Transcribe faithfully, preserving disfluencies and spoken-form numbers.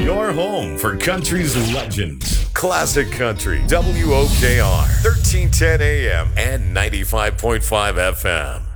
Your home for country's legends. Classic Country, W O K R, thirteen ten A M and ninety-five point five F M.